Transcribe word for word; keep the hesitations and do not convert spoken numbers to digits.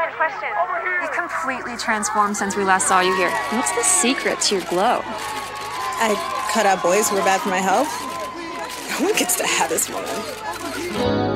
question. You've completely transformed since we last saw you here. What's the secret to your glow? I cut out boys who were bad for my health. No one gets to have this woman.